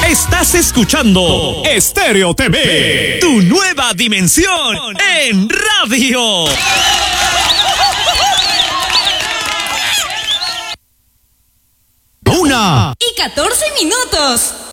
Estás escuchando Estéreo TV, tu nueva dimensión en radio. 1:14 minutos.